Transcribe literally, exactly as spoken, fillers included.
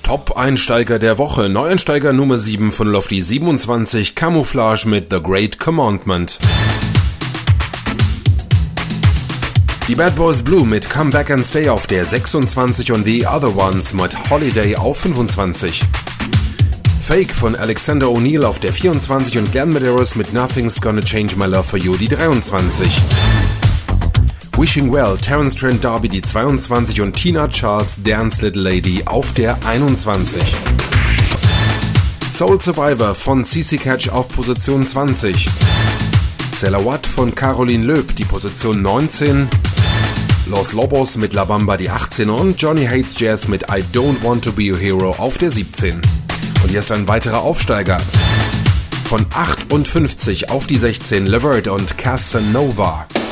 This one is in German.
Top-Einsteiger der Woche, Neueinsteiger Nummer sieben von Lofty siebenundzwanzig, Camouflage mit The Great Commandment. Die Bad Boys Blue mit Come Back and Stay auf der sechsundzwanzig und The Other Ones mit Holiday auf fünfundzwanzig. Fake von Alexander O'Neal auf der vierundzwanzig und Glenn Medeiros mit Nothing's Gonna Change My Love For You die dreiundzwanzig. Wishing Well, Terence Trent D'Arby die zweiundzwanzig und Tina Charles Dance Little Lady auf der einundzwanzig. Soul Survivor von C C Catch auf Position zwanzig. Celawat von Caroline Loeb die Position neunzehn. Los Lobos mit La Bamba die achtzehn und Johnny Hates Jazz mit I Don't Want To Be Your Hero auf der siebzehn. Und hier ist ein weiterer Aufsteiger. Von achtundfünfzig auf die sechzehn, Levert und Casanova.